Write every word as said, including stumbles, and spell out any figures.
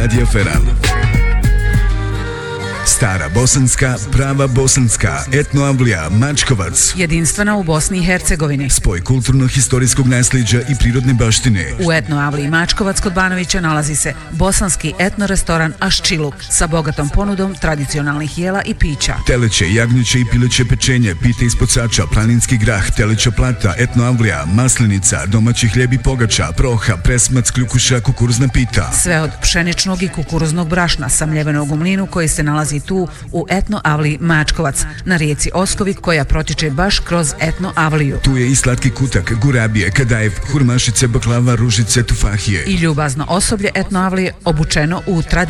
Kadija Feral. Stara bosanska, prava bosanska, Etno Avlija, Mačkovac. Jedinstvena u Bosni i Hercegovini. Spoj kulturno-historijskog nasljeđa i prirodne baštine. U Etno Avliji Mačkovac kod Banovića nalazi se bosanski etno restoran Aščiluk sa bogatom ponudom tradicionalnih jela i pića. Teleće, jagnjeće i pileće pečenje, pite ispod sača, planinski grah, teleća plata, Etno Avlija, maslinica, domaći hljeb i pogača, proha, presmac, kljukuša, kukuruzna pita. Sve od pšeničnog i kukuruznog brašna, samljevenog u mlinu koji se nalazi tu u Etno Avliji Mačkovac, na rijeci Oskovi koja protiče baš kroz Etno Avliju. Tu je i slatki kutak, gurabije, kadajev, hurmašice, baklava, ružice, tufahije. I ljubazno osoblje Etno Avlije obučeno u tradicionalnom